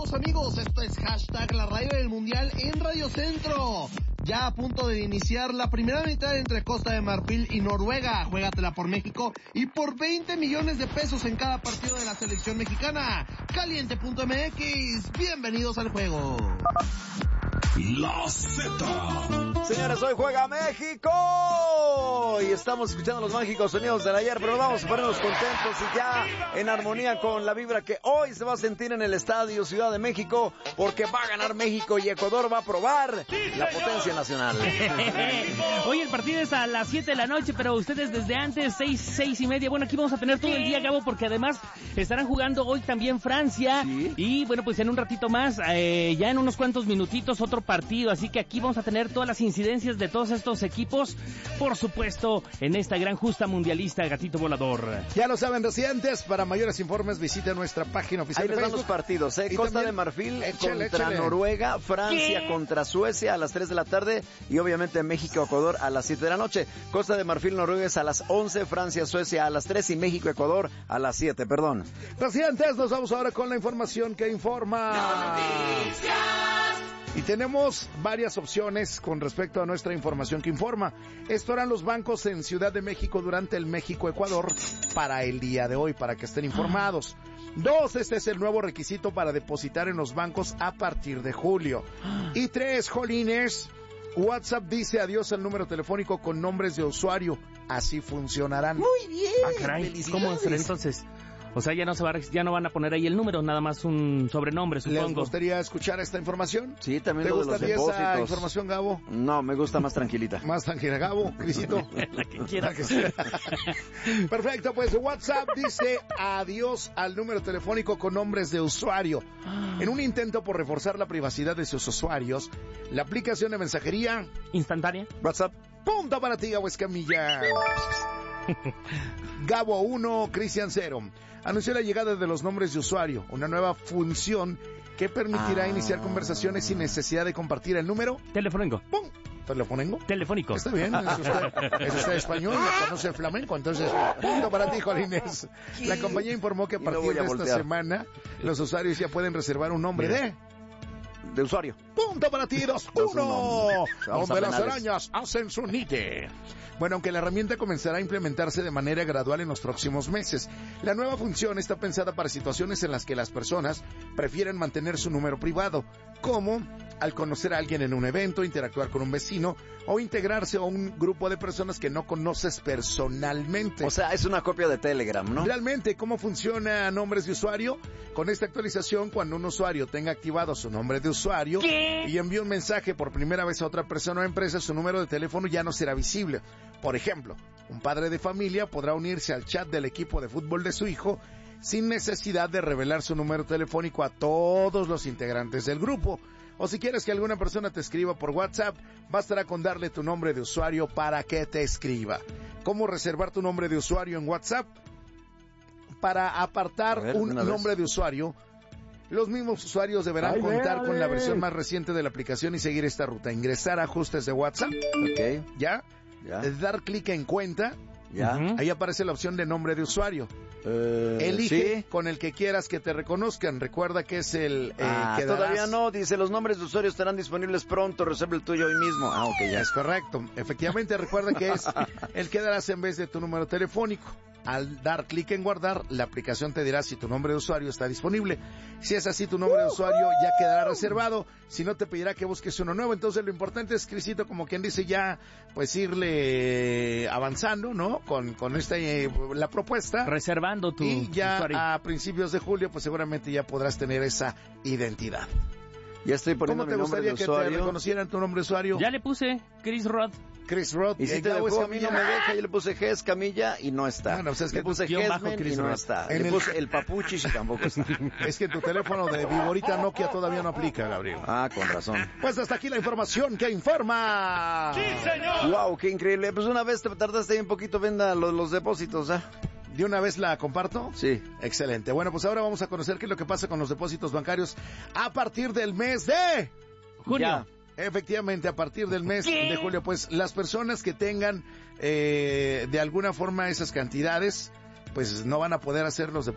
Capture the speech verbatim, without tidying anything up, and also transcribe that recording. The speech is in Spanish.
Saludos amigos, esto es hashtag la radio del mundial en Radio Centro. Ya a punto de iniciar la primera mitad entre Costa de Marfil y Noruega. Juégatela por México y por veinte millones de pesos en cada partido de la selección mexicana. Caliente punto M X, bienvenidos al juego. La Z. Señores, hoy juega México y estamos escuchando los mágicos sonidos del ayer, pero vamos a ponernos contentos y ya en armonía con la vibra que hoy se va a sentir en el Estadio Ciudad de México, porque va a ganar México y Ecuador va a probar la potencia nacional. Hoy el partido es a las siete de la noche, pero ustedes desde antes, seis, seis y media. Bueno, aquí vamos a tener todo el día, Gabo, porque además estarán jugando hoy también Francia. ¿Sí? Y bueno, pues en un ratito más, eh, ya en unos cuantos minutitos, otro partido, así que aquí vamos a tener todas las incidencias de todos estos equipos, por supuesto, en esta gran justa mundialista Gatito Volador. Ya lo saben, residentes, para mayores informes visiten nuestra página oficial. Ahí de les dan Facebook. los partidos, ¿eh? Costa también, de Marfil échale, contra échale. Noruega, Francia ¿Qué? contra Suecia a las tres de la tarde y obviamente México, Ecuador a las siete de la noche. Costa de Marfil, Noruega es a las once, Francia, Suecia a las tres y México, Ecuador a las siete, perdón. Residentes, nos vamos ahora con la información que informa. Y tenemos varias opciones con respecto a nuestra información que informa. Esto harán los bancos en Ciudad de México durante el México-Ecuador para el día de hoy, para que estén informados. Dos, este es el nuevo requisito para depositar en los bancos a partir de julio. Y tres, jolines, WhatsApp dice adiós al número telefónico con nombres de usuario. Así funcionarán. Muy bien. Ah, caray, ¿cómo será entonces? O sea, ya no se va, ya no van a poner ahí el número, nada más un sobrenombre, supongo. ¿Les gustaría escuchar esta información? Sí, también ¿Te lo de los depósitos. ¿Te gustaría esa información, Gabo? No, me gusta más tranquilita. Más tranquila, Gabo, Crisito. La que quiera. Perfecto, pues WhatsApp dice adiós al número telefónico con nombres de usuario. En un intento por reforzar la privacidad de sus usuarios, la aplicación de mensajería instantánea WhatsApp. Punto para ti, Gabo Escamilla. Gabo uno, Cristian cero. Anunció la llegada de los nombres de usuario, una nueva función que permitirá ah. iniciar conversaciones sin necesidad de compartir el número telefónico. ¡Pum! ¿Telefónico? Telefónico. Está bien, es usted, es usted español, no conoce el flamenco, entonces, punto para ti, Jolines. La compañía informó que a partir de esta semana, los usuarios ya pueden reservar un nombre de... de usuario. Punto para ti, dos uno. Vamos donde las arañas hacen su nite. Bueno, aunque la herramienta comenzará a implementarse de manera gradual en los próximos meses, la nueva función está pensada para situaciones en las que las personas prefieren mantener su número privado, como al conocer a alguien en un evento, interactuar con un vecino o integrarse a un grupo de personas que no conoces personalmente. O sea, es una copia de Telegram, ¿no? Realmente, ¿cómo funciona nombres de usuario? Con esta actualización, cuando un usuario tenga activado su nombre de usuario ¿Qué? y envíe un mensaje por primera vez a otra persona o empresa, su número de teléfono ya no será visible. Por ejemplo, un padre de familia podrá unirse al chat del equipo de fútbol de su hijo sin necesidad de revelar su número telefónico a todos los integrantes del grupo. O si quieres que alguna persona te escriba por WhatsApp, bastará con darle tu nombre de usuario para que te escriba. ¿Cómo reservar tu nombre de usuario en WhatsApp? Para apartar ver, un nombre vez. de usuario, los mismos usuarios deberán ay, contar ay, con ay. la versión más reciente de la aplicación y seguir esta ruta. Ingresar a ajustes de WhatsApp. Ok. ¿Ya? Ya. Dar clic en cuenta. Ya. Uh-huh. Ahí aparece la opción de nombre de usuario. Uh, Elige ¿sí? con el que quieras que te reconozcan. Recuerda que es el eh, ah, que darás... todavía no, dice los nombres de usuarios estarán disponibles pronto, reserva el tuyo hoy mismo. Ah, ok, ya. Es correcto. Efectivamente, recuerda que es el que darás en vez de tu número telefónico. Al dar clic en guardar, la aplicación te dirá si tu nombre de usuario está disponible. Si es así, tu nombre de usuario ya quedará reservado. Si no, te pedirá que busques uno nuevo. Entonces, lo importante es, Crisito, como quien dice, ya, pues irle avanzando, ¿no? Con, con esta, eh, la propuesta. Reservando tu Y ya usuario. A principios de julio, pues seguramente ya podrás tener esa identidad. Ya estoy poniendo ¿Cómo te mi nombre gustaría de que usuario? te reconocieran tu nombre de usuario? Ya le puse Chris Rod. Chris Rod. Y si te dejó, a mí no me deja, yo le puse G Escamilla y no está. Bueno, o sea, es que le puse Gesmen y no está. En le el... puse el Papuchis y tampoco está. Es que tu teléfono de Viborita Nokia todavía no aplica, Gabriel. Ah, con razón. Pues hasta aquí la información que informa. ¡Sí, señor! Wow, qué increíble. Pues una vez te tardaste ahí un poquito, venda los, los depósitos, ¿ah? ¿eh? ¿De una vez la comparto? Sí. Excelente. Bueno, pues ahora vamos a conocer qué es lo que pasa con los depósitos bancarios a partir del mes de... junio. Ya. Efectivamente, a partir del mes ¿Qué? de julio, pues las personas que tengan eh, de alguna forma esas cantidades, pues no van a poder hacer los depósitos